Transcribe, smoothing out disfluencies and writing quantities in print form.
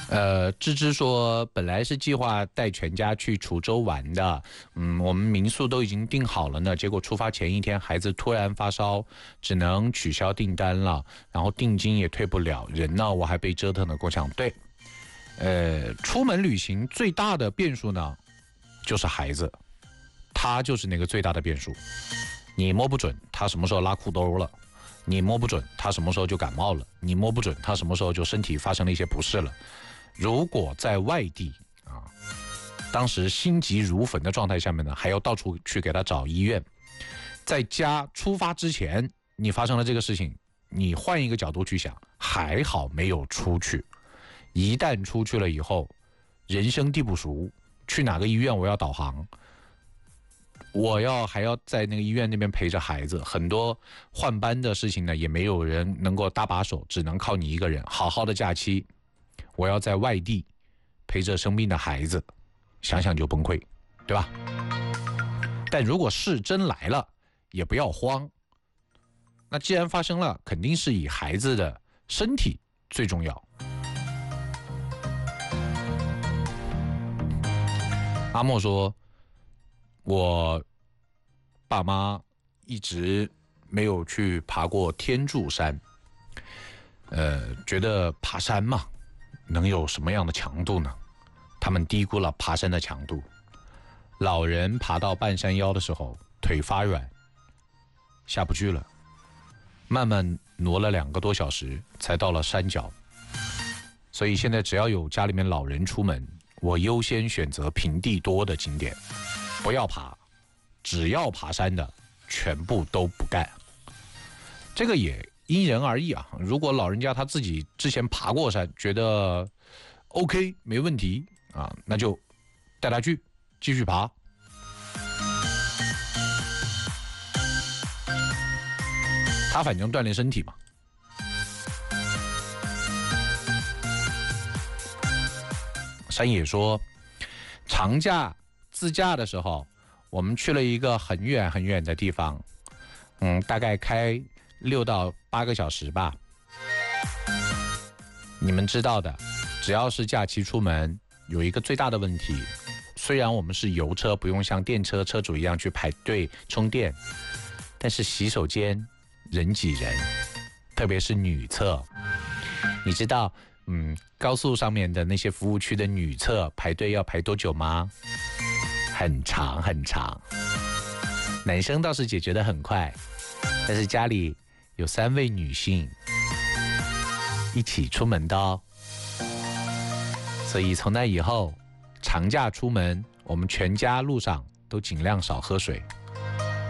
芝芝说，本来是计划带全家去滁州玩的，我们民宿都已经订好了呢，结果出发前一天孩子突然发烧，只能取消订单了，然后定金也退不了，人呢我还被折腾的够呛。对，出门旅行最大的变数呢，就是孩子，他就是那个最大的变数，你摸不准他什么时候拉裤兜了。你摸不准他什么时候就感冒了，你摸不准他什么时候就身体发生了一些不适了。如果在外地啊，当时心急如焚的状态下面呢，还要到处去给他找医院。在家出发之前，你发生了这个事情，你换一个角度去想，还好没有出去。一旦出去了以后，人生地不熟，去哪个医院我要导航。还要在那个医院那边陪着孩子，很多换班的事情呢，也没有人能够搭把手，只能靠你一个人。好好的假期，我要在外地陪着生病的孩子，想想就崩溃，对吧？但如果事真来了，也不要慌。那既然发生了，肯定是以孩子的身体最重要。阿莫说，我爸妈一直没有去爬过天柱山，觉得爬山嘛，能有什么样的强度呢？他们低估了爬山的强度。老人爬到半山腰的时候，腿发软，下不去了，慢慢挪了2个多小时才到了山脚。所以现在只要有家里面老人出门，我优先选择平地多的景点，不要爬，只要爬山的全部都不干。这个也因人而异啊。如果老人家他自己之前爬过山，觉得 OK 没问题啊，那就带他去继续爬。他反正锻炼身体嘛。山野说，长假自驾的时候，我们去了一个很远很远的地方，大概开6到8个小时吧。你们知道的，只要是假期出门，有一个最大的问题，虽然我们是油车，不用像电车车主一样去排队充电，但是洗手间人挤人，特别是女厕。你知道高速上面的那些服务区的女厕排队要排多久吗？很长很长。男生倒是解决得很快，但是家里有3位女性一起出门的哦。所以从那以后，长假出门，我们全家路上都尽量少喝水。